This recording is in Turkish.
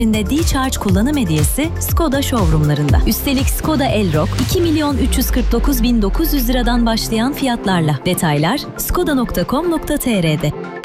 D-Charge kullanım hediyesi Skoda showroomlarında. Üstelik Skoda Elroq 2.349.900 liradan başlayan fiyatlarla. Detaylar skoda.com.tr'de.